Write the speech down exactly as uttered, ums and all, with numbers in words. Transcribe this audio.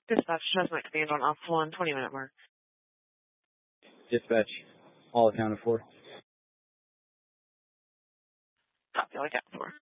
Dispatch, Chestnut Command on Alpha one, twenty minute mark. Dispatch, all accounted for. Copy, all accounted for.